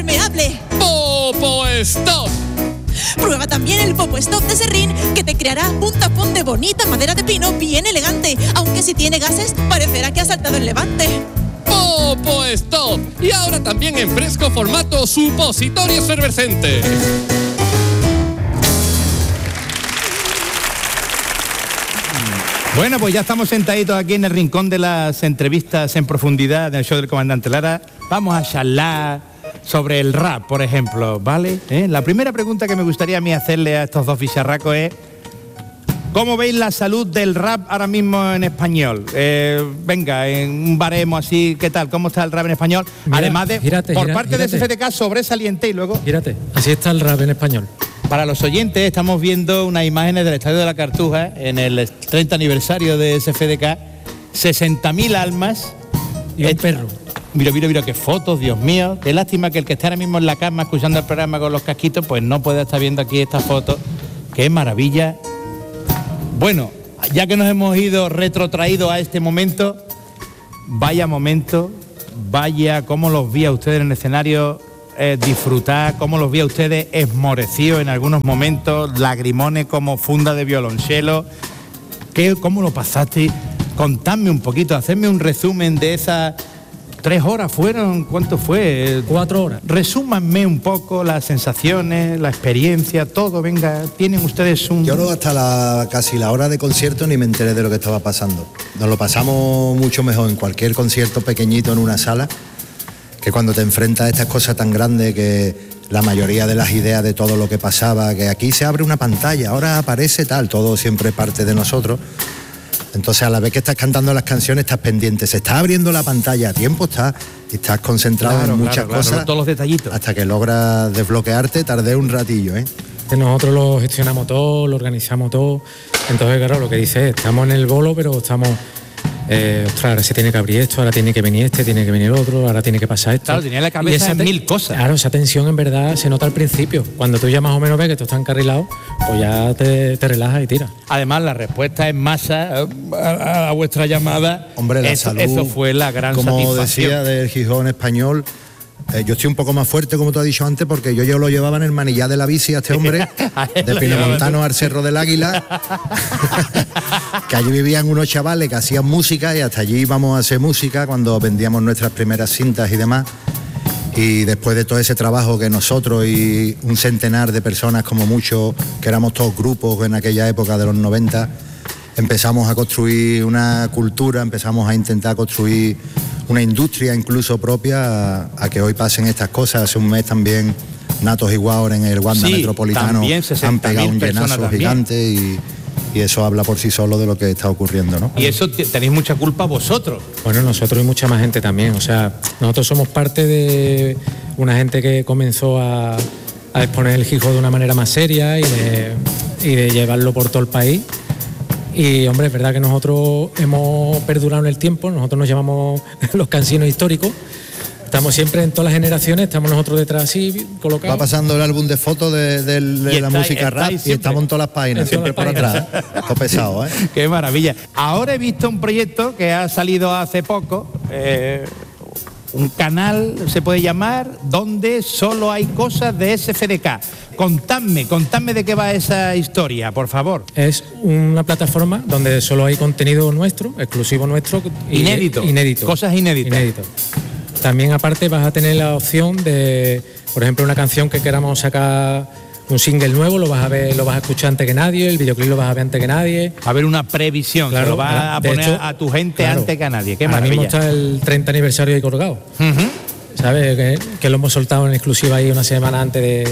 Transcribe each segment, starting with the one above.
impermeable. Popo Stop. Prueba también el Popo Stop de Serrín, que te creará un tapón de bonita madera de pino bien elegante, aunque si tiene gases parecerá que ha saltado el Levante. Popo Stop. Y ahora también en fresco formato supositorio efervescente. Bueno, pues ya estamos sentaditos aquí en el rincón de las entrevistas en profundidad del show del Comandante Lara. Vamos a charlar sobre el rap, por ejemplo, ¿vale? La primera pregunta que me gustaría a mí hacerle a estos dos bicharracos es: ¿cómo veis la salud del rap ahora mismo en español? Venga, en un baremo así, ¿qué tal? ¿Cómo está el rap en español? Mira, Además de, por parte de gírate. SFDK, sobresaliente y luego... Gírate, así está el rap en español. Para los oyentes, estamos viendo unas imágenes del Estadio de la Cartuja en el 30 aniversario de SFDK. 60.000 almas. Y un perro. Mira, qué fotos, Dios mío. Qué lástima que el que está ahora mismo en la cama escuchando el programa con los casquitos, pues no puede estar viendo aquí estas fotos. Qué maravilla. Bueno, ya que nos hemos ido retrotraídos a este momento, vaya cómo los vi a ustedes en el escenario disfrutar, cómo los vi a ustedes esmorecidos en algunos momentos, lagrimones como funda de violonchelo. ¿Cómo lo pasaste? Contadme un poquito, hacedme un resumen de esas 3 horas fueron, ¿cuánto fue? 4 horas. Resúmanme un poco las sensaciones, la experiencia, todo, venga, tienen ustedes un... Yo no hasta casi la hora de concierto ni me enteré de lo que estaba pasando. Nos lo pasamos mucho mejor en cualquier concierto pequeñito en una sala, que cuando te enfrentas a estas cosas tan grandes, que la mayoría de las ideas de todo lo que pasaba, que aquí se abre una pantalla, ahora aparece tal, todo siempre parte de nosotros. Entonces a la vez que estás cantando las canciones estás pendiente, se está abriendo la pantalla, a tiempo está, y estás concentrado en muchas cosas, todos los detallitos. Hasta que logras desbloquearte, tardé un ratillo, ¿eh? Nosotros lo gestionamos todo, lo organizamos todo. Entonces, claro, lo que dice es, estamos en el bolo, pero estamos... ostras, ahora se tiene que abrir esto, ahora tiene que venir este, tiene que venir el otro, ahora tiene que pasar esto. Claro, tenía en la cabeza mil cosas. Claro, esa tensión en verdad se nota al principio. Cuando tú ya más o menos ves que esto está encarrilado, pues ya te relajas y tiras. Además, la respuesta en masa a vuestra llamada. Hombre, la salud, eso fue la gran como satisfacción. decía del Gijón español. Yo estoy un poco más fuerte, como tú has dicho antes, porque yo lo llevaba en el manillar de la bici a este hombre, de Pinamontano al Cerro del Águila, que allí vivían unos chavales que hacían música y hasta allí íbamos a hacer música cuando vendíamos nuestras primeras cintas y demás. Y después de todo ese trabajo que nosotros y un centenar de personas como mucho, que éramos todos grupos en aquella época de los 90, empezamos a construir una cultura, empezamos a intentar construir una industria incluso propia a que hoy pasen estas cosas. Hace un mes también Natos y Guaor en el Wanda Metropolitano han pegado un llenazo gigante y eso habla por sí solo de lo que está ocurriendo, ¿no? Y eso tenéis mucha culpa vosotros. Bueno, nosotros y mucha más gente también. O sea, nosotros somos parte de una gente que comenzó a exponer el hip hop de una manera más seria y de llevarlo por todo el país. Y, hombre, es verdad que nosotros hemos perdurado en el tiempo, nosotros nos llamamos los cansinos históricos. Estamos siempre en todas las generaciones, estamos nosotros detrás así, colocados. Va pasando el álbum de fotos de la música rap y estamos en todas las páginas, siempre por atrás. Todo pesado, ¿eh? Qué maravilla. Ahora he visto un proyecto que ha salido hace poco, un canal, se puede llamar, donde solo hay cosas de SFDK. Contadme de qué va esa historia, por favor. Es una plataforma donde solo hay contenido nuestro, exclusivo nuestro. Inédito. Cosas inéditas. Inédito. También aparte vas a tener la opción de, por ejemplo, una canción que queramos sacar, un single nuevo, lo vas a escuchar antes que nadie, el videoclip lo vas a ver antes que nadie. A ver una previsión, claro, lo vas a poner hecho, a tu gente antes que a nadie. Qué maravilla. Ahora mismo está el 30 aniversario de Colgado. ¿Sabes? Que lo hemos soltado en exclusiva ahí una semana antes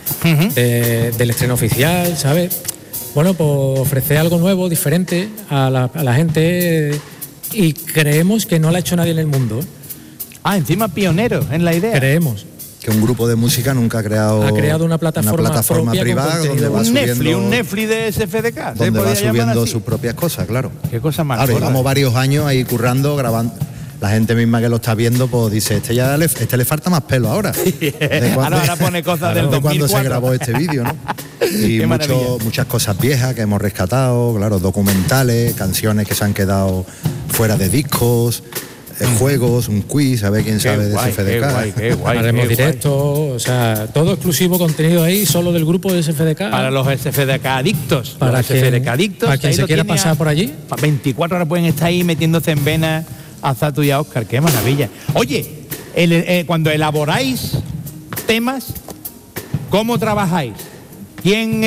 del estreno oficial, ¿sabes? Bueno, pues ofrecer algo nuevo, diferente a la gente, y creemos que no lo ha hecho nadie en el mundo. Ah, encima pionero en la idea. Creemos. Que un grupo de música nunca ha creado una plataforma privada donde va subiendo... Un Netflix de SFDK. Donde va subiendo sus propias cosas, claro. Qué cosa más. Ahora, llevamos varios años ahí currando, grabando. La gente misma que lo está viendo, pues dice, este le falta más pelo ahora. Ahora pone cosas del 2004. Cuando se grabó este vídeo, ¿no? Y muchas cosas viejas que hemos rescatado, claro, documentales, canciones que se han quedado fuera de discos, juegos, un quiz, a ver quién sabe de SFDK. Qué guay. Haremos directos, o sea, todo exclusivo contenido ahí, solo del grupo de SFDK. Para los SFDK adictos. Para los SFDK adictos. Para quien ahí se lo quiera tiene pasar por allí. 24 horas pueden estar ahí metiéndose en venas a Zatu y a Óscar. ¡Qué maravilla! Oye, cuando elaboráis temas, ¿cómo trabajáis? ¿Quién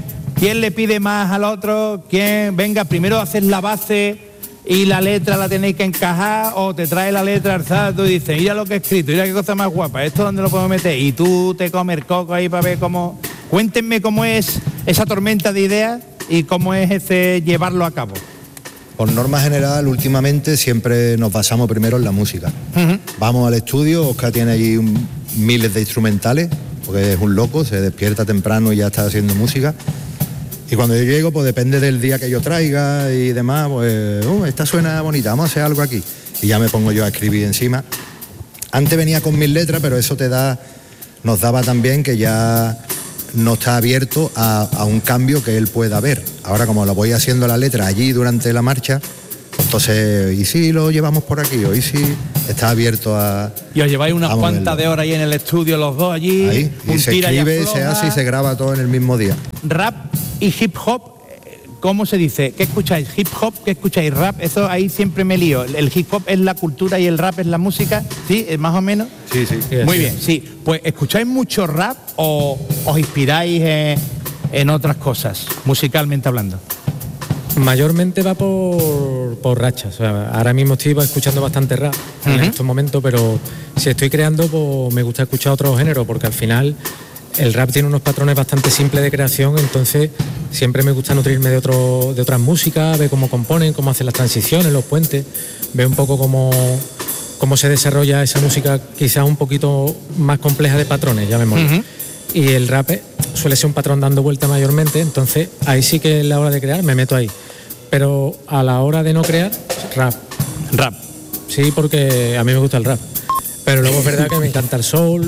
le pide más al otro? ¿Quién? Venga, primero haces la base y la letra la tenéis que encajar, o te trae la letra al Zatu y dice, mira lo que he escrito, mira qué cosa más guapa, ¿esto dónde lo podemos meter? Y tú te comes el coco ahí para ver cómo... Cuéntenme cómo es esa tormenta de ideas y cómo es ese llevarlo a cabo. Por norma general, últimamente siempre nos basamos primero en la música. Vamos al estudio, Óscar tiene allí miles de instrumentales, porque es un loco, se despierta temprano y ya está haciendo música. Y cuando yo llego, pues depende del día que yo traiga y demás, pues, esta suena bonita, vamos a hacer algo aquí. Y ya me pongo yo a escribir encima. Antes venía con 1000 letras, pero eso nos daba también que ya no está abierto a un cambio que él pueda ver. Ahora, como lo voy haciendo la letra allí durante la marcha, entonces, ¿y si lo llevamos por aquí? ¿O y si está abierto a...? Y os lleváis unas cuantas de horas ahí en el estudio los dos allí. Ahí, y se escribe, se hace y se graba todo en el mismo día. Rap y hip hop, ¿cómo se dice? ¿Qué escucháis? ¿Hip hop? ¿Qué escucháis? ¿Rap? Eso ahí siempre me lío. ¿El hip hop es la cultura y el rap es la música? ¿Sí? ¿Más o menos? Sí. Muy bien, sí. Pues, ¿escucháis mucho rap o os inspiráis en otras cosas, musicalmente hablando? Mayormente va por rachas. O sea, ahora mismo estoy escuchando bastante rap en estos momentos, pero si estoy creando, pues me gusta escuchar otro género, porque al final el rap tiene unos patrones bastante simples de creación, entonces siempre me gusta nutrirme de otras músicas, ver cómo componen, cómo hacen las transiciones, los puentes, ver un poco cómo se desarrolla esa música, quizás un poquito más compleja de patrones, llamémoslo. Y el rap suele ser un patrón dando vuelta mayormente, entonces ahí sí que es la hora de crear, me meto ahí. Pero a la hora de no crear, rap. Rap. Sí, porque a mí me gusta el rap. Pero luego es verdad que me encanta el soul,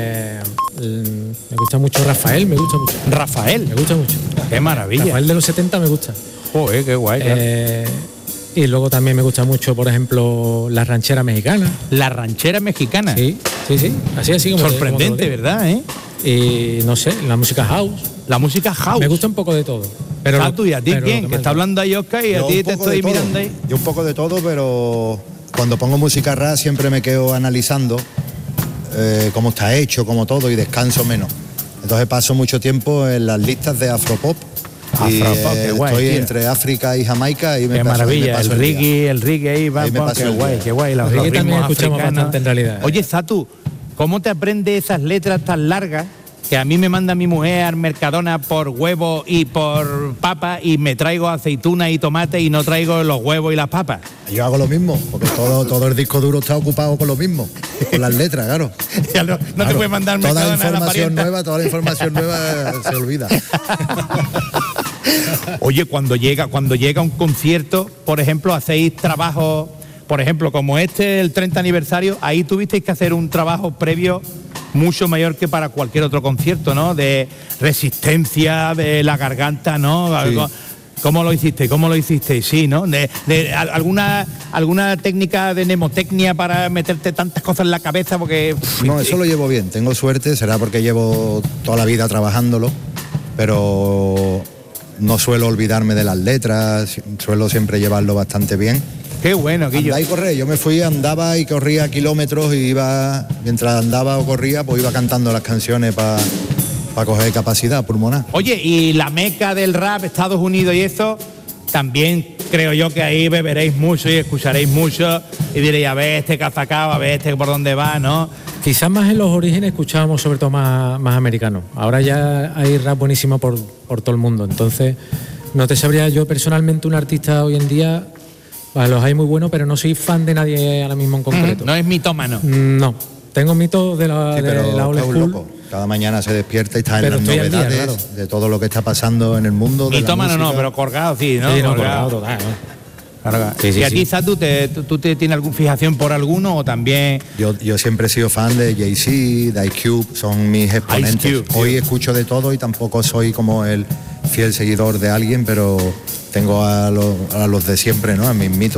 me gusta mucho Rafael, me gusta mucho. ¿Rafael? Me gusta mucho. ¡Qué maravilla! Rafael de los 70 me gusta. Joder, qué guay. Y luego también me gusta mucho, por ejemplo, la ranchera mexicana. ¿La ranchera mexicana? Sí. Así como... Sorprendente, ¿verdad? Y no sé, la música house. La música house. Me gusta un poco de todo. Pero ¿y a ti quién? Que está hablando ahí Óscar y a ti te estoy mirando ahí. Yo un poco de todo, pero cuando pongo música rap siempre me quedo analizando cómo está hecho, como todo, y descanso menos. Entonces paso mucho tiempo en las listas de Afropop. Qué guay, estoy tío. entre África y Jamaica y qué maravilla, el reggae ahí va, qué guay. Los reggae también escuchamos africanos. bastante en realidad. Oye, Zatu, ¿cómo te aprendes esas letras tan largas que a mí me manda mi mujer al Mercadona por huevo y por papa y me traigo aceituna y tomate y no traigo los huevos y las papas? Yo hago lo mismo, porque todo el disco duro está ocupado con lo mismo, con las letras, claro. Ya no te puede mandar toda Mercadona toda la información nueva se olvida. Oye, cuando llega un concierto, por ejemplo, hacéis trabajos, por ejemplo, como el 30 aniversario, ahí tuvisteis que hacer un trabajo previo mucho mayor que para cualquier otro concierto, ¿no? De resistencia, de la garganta, ¿no? Sí. ¿Cómo lo hiciste? Sí, ¿no? De alguna técnica de mnemotecnia para meterte tantas cosas en la cabeza, porque... No, eso lo llevo bien, tengo suerte, será porque llevo toda la vida trabajándolo, pero no suelo olvidarme de las letras, suelo siempre llevarlo bastante bien. Qué bueno, Guillo. Andar y correr, yo me fui, andaba y corría kilómetros y mientras andaba o corría, pues iba cantando las canciones para coger capacidad pulmonar. Oye, y la meca del rap, Estados Unidos y eso, también creo yo que ahí beberéis mucho y escucharéis mucho y diréis, a ver este que ha sacado, a ver este por dónde va, ¿no? Quizás más en los orígenes escuchábamos sobre todo más americanos. Ahora ya hay rap buenísimo por todo el mundo, entonces no te sabría yo personalmente un artista hoy en día. Los hay muy buenos, pero no soy fan de nadie ahora mismo en concreto. No es mitómano. No, tengo mitos de la old school. Loco. Cada mañana se despierta y está en las estoy novedades al día, claro, de todo lo que está pasando en el mundo. Mitómano no, pero colgado sí, ¿no? Sí, no, colgado total, ¿no? Claro. Sí, ¿Y a ti, sí. Zatu, tú te tienes alguna fijación por alguno o también...? Yo siempre he sido fan de Jay-Z, de Ice Cube, son mis exponentes. Ice Cube, hoy escucho de todo y tampoco soy como el fiel seguidor de alguien, pero tengo a los de siempre, ¿no? A mis mitos.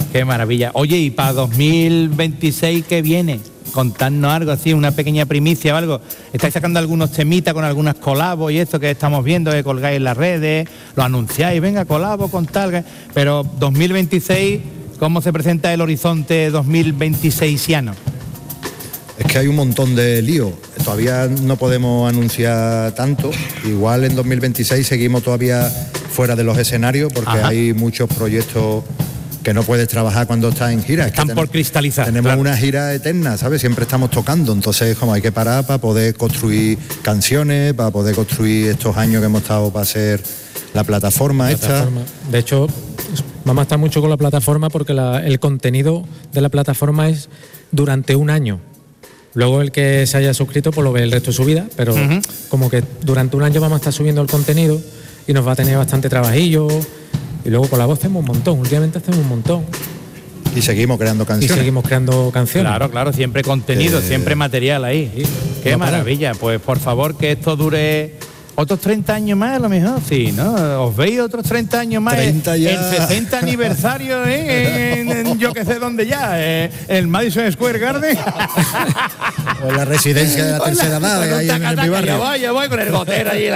Qué maravilla. Oye, ¿y para 2026 qué viene? Contadnos algo así, una pequeña primicia o algo. ¿Estáis sacando algunos temitas con algunas colabos y esto que estamos viendo, que colgáis en las redes, lo anunciáis, venga, colabo con tal? Pero 2026, ¿cómo se presenta el horizonte 2026iano? Es que hay un montón de líos. Todavía no podemos anunciar tanto. Igual en 2026 seguimos todavía fuera de los escenarios porque hay muchos proyectos que no puedes trabajar cuando estás en gira. Están por cristalizar. Tenemos una gira eterna, ¿sabes? Siempre estamos tocando, entonces como hay que parar para poder construir canciones, para poder construir estos años que hemos estado para hacer la plataforma esta. De hecho, vamos a estar mucho con la plataforma porque el contenido de la plataforma es durante un año. Luego el que se haya suscrito pues lo ve el resto de su vida, pero como que durante un año vamos a estar subiendo el contenido y nos va a tener bastante trabajillo. Y luego con la voz hacemos un montón, últimamente hacemos un montón. Y seguimos creando canciones. Claro, siempre contenido, siempre material ahí. Sí, qué maravilla. Pues por favor que esto dure otros 30 años más a lo mejor, sí, ¿no? ¿Os veis otros 30 años más? 30 ya. El 60 aniversario, en yo que sé dónde ya, el Madison Square Garden. O la residencia de la tercera edad, ahí en mi barrio. Yo voy con el gotero allí,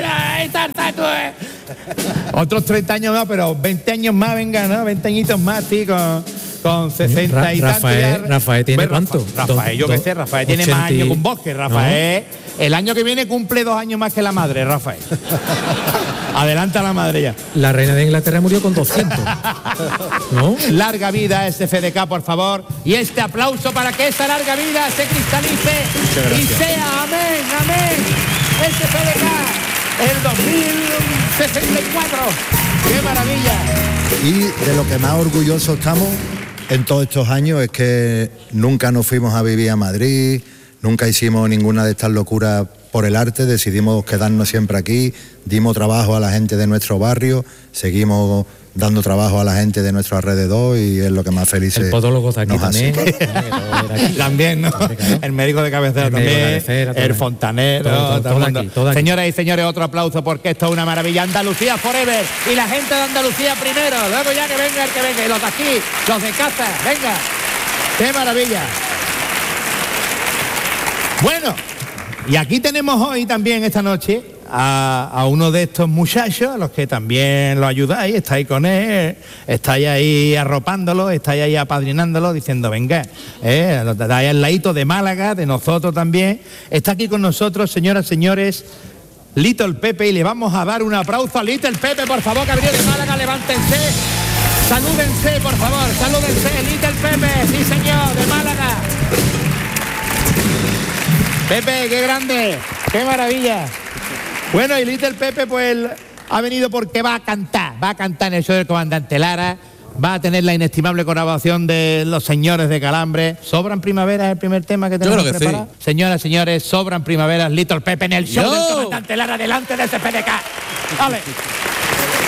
otros 30 años más, pero 20 años más, venga, ¿no? 20 añitos más, sí, con 60 y tantos. Rafael tiene cuánto. Rafael, yo qué sé, Rafael tiene más años que un bosque. Rafael, el año que viene cumple 2 años más que la madre, Rafael. Adelanta la madre ya. La reina de Inglaterra murió con 200. ¿No? Larga vida SFDK, por favor. Y este aplauso para que esa larga vida se cristalice y sea, amén, SFDK, el 2064. ¡Qué maravilla! Y de lo que más orgullosos estamos en todos estos años es que nunca nos fuimos a vivir a Madrid, nunca hicimos ninguna de estas locuras por el arte, decidimos quedarnos siempre aquí, dimos trabajo a la gente de nuestro barrio, seguimos dando trabajo a la gente de nuestro alrededor y es lo que más felices el podólogo está aquí también. También, ¿no? El médico de cabecera también, el fontanero, todo. Señoras y señores, otro aplauso porque esto es una maravilla. Andalucía forever y la gente de Andalucía primero, luego ya que venga el que venga, y los de aquí, los de casa, venga. ¡Qué maravilla! Bueno, y aquí tenemos hoy también esta noche a uno de estos muchachos, a los que también lo ayudáis, estáis con él, estáis ahí arropándolo, estáis ahí apadrinándolo, diciendo, venga, estáis al ladito de Málaga, de nosotros también. Está aquí con nosotros, señoras y señores, Little Pepe, y le vamos a dar un aplauso a Little Pepe, por favor, que ha venido de Málaga, levántense, salúdense, por favor, salúdense, Little Pepe, sí señor, de Málaga. Pepe, qué grande, qué maravilla. Bueno, y Little Pepe pues ha venido porque va a cantar en el show del comandante Lara, va a tener la inestimable colaboración de los señores de Calambre. ¿Sobran primaveras el primer tema que tenemos preparado? Sí. Señoras, señores, sobran primaveras, Little Pepe en el show del comandante Lara delante de ese PDK. ¡Vale!